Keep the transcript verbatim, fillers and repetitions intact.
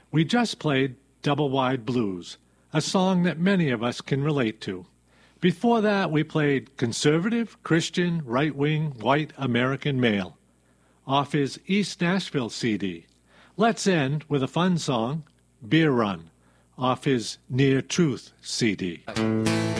We just played Double Wide Blues, a song that many of us can relate to. Before that, we played Conservative, Christian, Right-Wing, White American Male off his East Nashville C D. Let's end with a fun song, Beer Run, off his Near Truth C D.